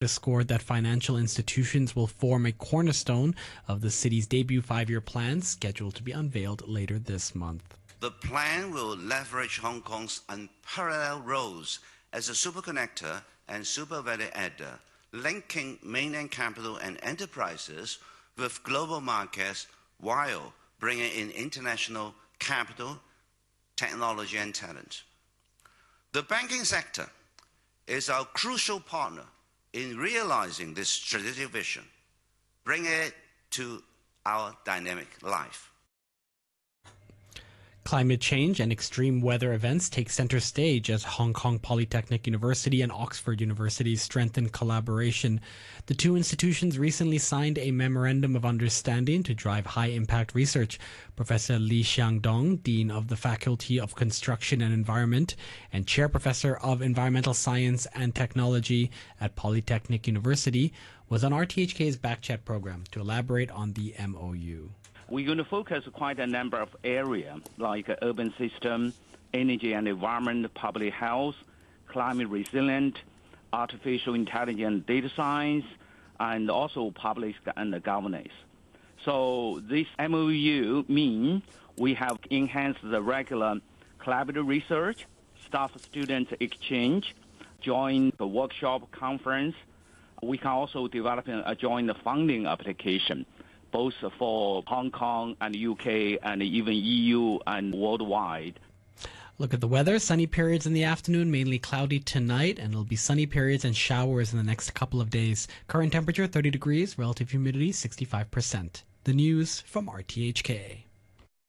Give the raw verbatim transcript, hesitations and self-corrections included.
Scored that financial institutions will form a cornerstone of the city's debut five-year plan, scheduled to be unveiled later this month. The plan will leverage Hong Kong's unparalleled roles as a superconnector and super value adder, linking mainland capital and enterprises with global markets while bringing in international capital, technology, and talent. The banking sector is our crucial partner in realizing this strategic vision, bringing it to our dynamic life. Climate change and extreme weather events take center stage as Hong Kong Polytechnic University and Oxford University strengthen collaboration. The two institutions recently signed a memorandum of understanding to drive high-impact research. Professor Li Xiangdong, Dean of the Faculty of Construction and Environment and Chair Professor of Environmental Science and Technology at Polytechnic University, was on R T H K's Backchat program to elaborate on the M O U. We're going to focus quite a number of areas like urban system, energy and environment, public health, climate resilient, artificial intelligence, data science, and also public and governance. So this M O U means we have enhanced the regular collaborative research, staff-student exchange, join the workshop conference. We can also develop a joint funding application, both for Hong Kong and U K and even E U and worldwide. Look at the weather. Sunny periods in the afternoon, mainly cloudy tonight, and it'll be sunny periods and showers in the next couple of days. Current temperature thirty degrees, relative humidity sixty-five percent. The news from R T H K.